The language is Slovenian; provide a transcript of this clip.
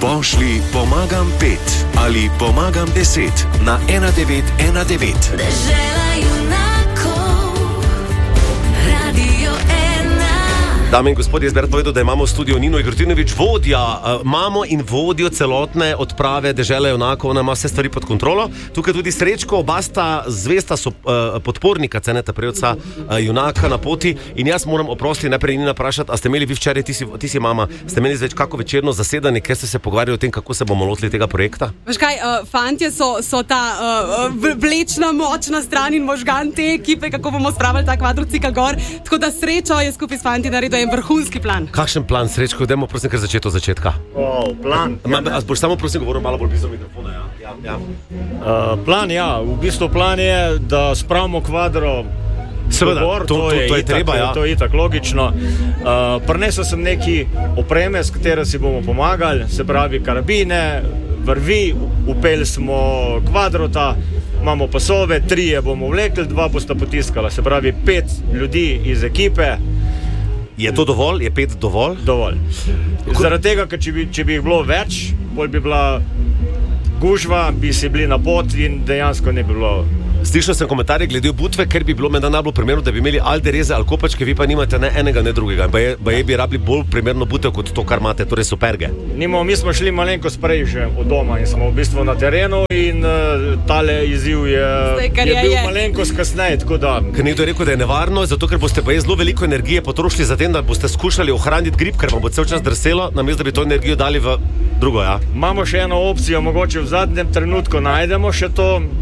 Pošlji pomagam 5 ali pomagam 10 na 1919. Dežela junakov, Radio 1. Dame in gospodje, jaz bi rad povedal, da imamo v studiu Nino Igrotinović, mamo in vodjo celotne odprave Dežele junakov. Ona ima vse stvari pod kontrolo. Tukaj tudi Srečko, oba sta zvesta podpornika Ceneta Prevca junaka na poti. In jaz moram oprosti najprej Nina vprašati, a ste imeli vi včeraj, ti si mama, ste imeli zdaj kako večerno zasedanje, ker ste se pogovarjali o tem, kako se bomo lotili tega projekta? Veš kaj, fantje so ta vlečna, močna stran in možgan te ekipe, kako bomo spravili ta kvadrocikl gor. Tako da Srečo je skupaj s fanti naredil en vrhunski plan. Kakšen plan, Srečko? Dajmo prosim kar začeti od začetka. Plan. Boš samo prosim govoril malo bolj blizu mikrofona, ja. Plan, v bistvu plan je, da spravimo kvadro. Seveda, to je treba, ja. To je itak logično. Prinesel sem neki opreme, s katero si bomo pomagali, se pravi karabine, vrvi, upeli smo kvadrota, imamo pasove, 3 bomo vlekli, 2 bosta potiskala, se pravi 5 ljudi iz ekipe. Je to dovolj? Je 5 dovolj? Dovolj. Zaradi tega, ker če bi jih bilo več, bolj bi bila gužva, bi si bili na pot in dejansko ne bi bilo. Slišal sem komentarje glede obutve, ker bi bilo menda najbolj primerno, da bi imeli aldereze ali kopačke, vi pa nimate ne enega, ne drugega. Baje bi rabili bolj primerno butev kot to, kar imate, torej superge. Mi smo šli malenkost prej že od doma in smo v bistvu na terenu in tale izziv je bil malenkost kasneje, tako da. Ker nekdo je rekel, da je nevarno, zato ker boste baje zelo veliko energije potrošili za tem, da boste skušali ohraniti grip, ker vam bo cel čas drselo, namesto da bi to energijo dali v drugo, ja. Imamo še eno opcijo, mogoče v zadnjem trenutku najdemo še to,